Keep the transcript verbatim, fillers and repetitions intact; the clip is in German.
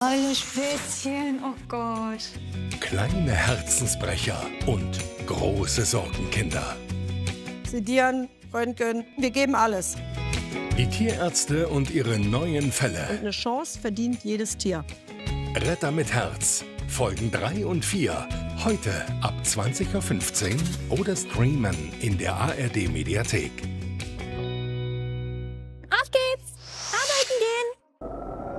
Alle Spätzchen, oh Gott. Kleine Herzensbrecher und große Sorgenkinder. Sedieren, Röntgen, wir geben alles. Die Tierärzte und ihre neuen Und Fälle. eine Chance verdient jedes Tier. Retter mit Herz. Folgen drei und vier. Heute ab zwanzig Uhr fünfzehn oder streamen in der A R D Mediathek.